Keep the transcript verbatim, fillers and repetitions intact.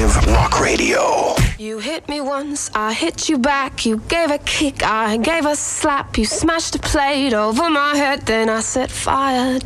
Alternative Rock Radio. You hit me once, I hit you back. You gave a kick, I gave a slap. You smashed a plate over my head, then I set fire